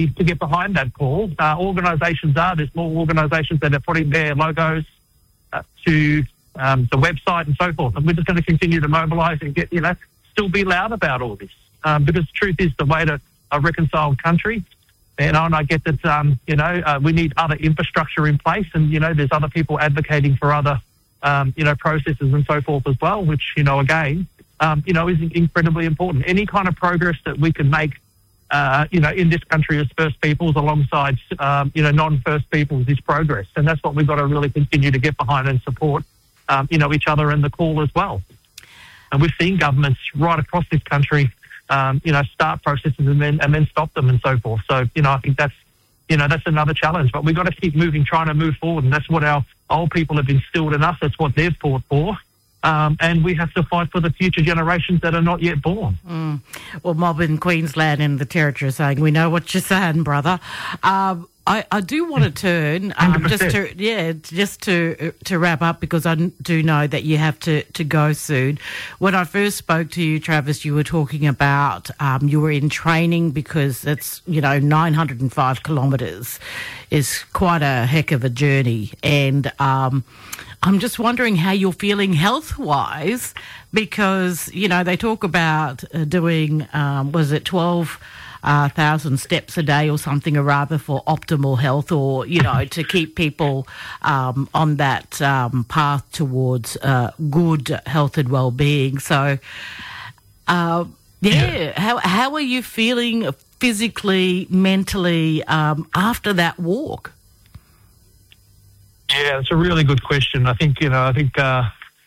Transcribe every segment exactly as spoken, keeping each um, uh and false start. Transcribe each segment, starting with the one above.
to get behind that call. Uh, organisations are, there's more organisations that are putting their logos uh, to um, the website and so forth. And we're just going to continue to mobilise and get, you know, still be loud about all this. Um, because the truth is the way to a reconciled country. And, and I get that, um, you know, uh, we need other infrastructure in place. And, you know, there's other people advocating for other, um, you know, processes and so forth as well, which, you know, again, um, you know, is incredibly important. Any kind of progress that we can make, uh, you know, in this country as First Peoples alongside, um, you know, non-First Peoples is progress. And that's what we've got to really continue to get behind and support, um, you know, each other in the call as well. And we've seen governments right across this country, um, you know, start processes and then and then stop them and so forth. So, you know, I think that's, you know, that's another challenge. But we've got to keep moving, trying to move forward. And that's what our old people have instilled in us. That's what they've fought for. Um, and we have to fight for the future generations that are not yet born. Mm. Well, mob in Queensland and the Territory are saying, we know what you're saying, brother. Um, I, I do want to turn um, just to yeah just to to wrap up, because I do know that you have to, to go soon. When I first spoke to you, Travis, you were talking about um, you were in training because it's, you know, nine hundred five kilometres is quite a heck of a journey, and um, I'm just wondering how you're feeling health-wise, because, you know, they talk about uh, doing um, was it twelve Uh, thousand steps a day or something, or rather, for optimal health, or, you know, to keep people um, on that um, path towards uh, good health and well-being. So, uh, yeah, yeah, how how are you feeling physically, mentally um, after that walk? Yeah, it's a really good question. I think, you know, I think, uh,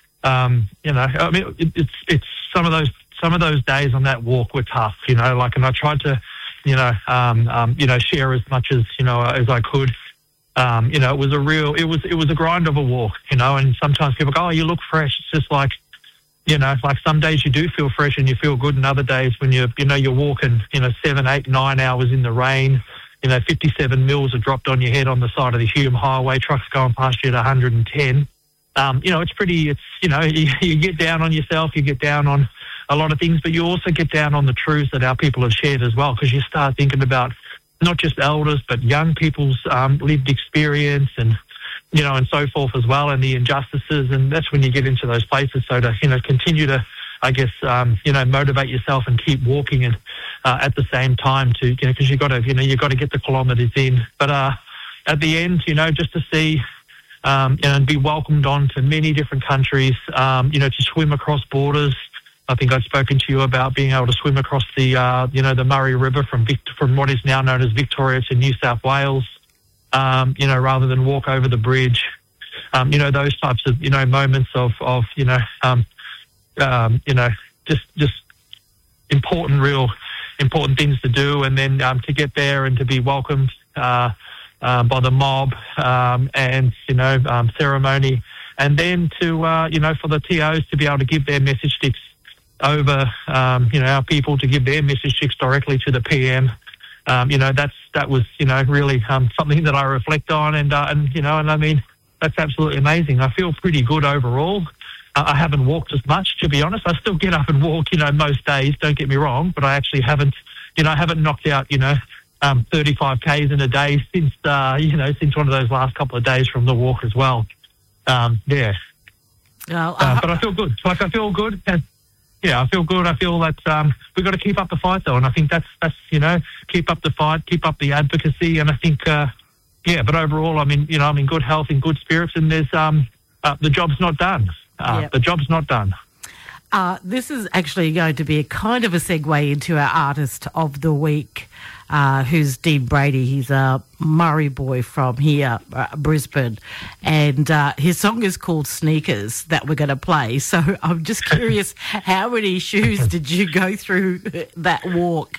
um, you know, I mean, it, it's it's some of those. Some of those days on that walk were tough, you know, like, and I tried to, you know, um, um, you know, share as much as, you know, as I could. Um, you know, it was a real, it was, it was a grind of a walk, you know, and sometimes people go, oh, you look fresh. It's just like, you know, like some days you do feel fresh and you feel good, and other days when you're, you know, you're walking, you know, seven, eight, nine hours in the rain, you know, fifty-seven mils are dropped on your head on the side of the Hume Highway, trucks going past you at one hundred ten. Um, you know, it's pretty, it's, you know, you, you get down on yourself, you get down on a lot of things, but you also get down on the truths that our people have shared as well, because you start thinking about not just elders, but young people's um, lived experience and, you know, and so forth as well, and the injustices, and that's when you get into those places. So to, you know, continue to, I guess, um, you know, motivate yourself and keep walking, and uh, at the same time to, you know, because you've got to, you know, you've got to get the kilometres in. But uh, at the end, you know, just to see, um, you know, and be welcomed on to many different countries, um, you know, to swim across borders. I think I'd spoken to you about being able to swim across the, uh, you know, the Murray River from Vic- from what is now known as Victoria to New South Wales, um, you know, rather than walk over the bridge. Um, you know, those types of, you know, moments of, of you know, um, um, you know, just just important, real important things to do, and then um, to get there and to be welcomed uh, uh, by the mob um, and, you know, um, ceremony, and then to, uh, you know, for the T Os to be able to give their message sticks over, um, you know, our people to give their message sticks directly to the P M. Um, you know, that's that was, you know, really um, something that I reflect on, and uh, and you know, and I mean, that's absolutely amazing. I feel pretty good overall. Uh, I haven't walked as much, to be honest. I still get up and walk, you know, most days. Don't get me wrong, but I actually haven't, you know, I haven't knocked out, you know, um, thirty-five kays in a day since, uh, you know, since one of those last couple of days from the walk as well. Um, yeah, well, uh, but I feel good. Like I feel good. And, Yeah, I feel good. I feel that um, we've got to keep up the fight, though, and I think that's that's you know, keep up the fight, keep up the advocacy, and I think uh, yeah. But overall, I mean, you know, I'm in good health, in good spirits, and there's um, uh, the job's not done. Uh, yep. The job's not done. Uh, this is actually going to be a kind of a segue into our artist of the week, uh, who's Dean Brady. He's a Murray boy from here, uh, Brisbane, and uh, his song is called Sneakers that we're going to play. So I'm just curious, how many shoes did you go through that walk?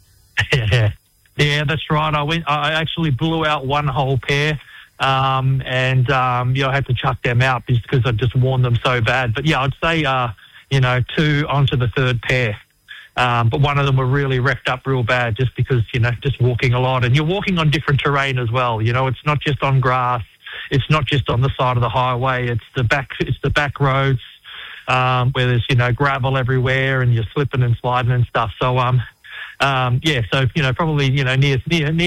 Yeah, yeah, that's right. I went. I actually blew out one whole pair. Um, and, um, yeah, I had to chuck them out just because I'd just worn them so bad. But yeah, I'd say, uh, you know, two onto the third pair. Um, but one of them were really wrecked up real bad just because, you know, just walking a lot. And you're walking on different terrain as well. You know, it's not just on grass. It's not just on the side of the highway. It's the back, it's the back roads, um, where there's, you know, gravel everywhere and you're slipping and sliding and stuff. So, um, um, yeah, so you know, probably you know near near near.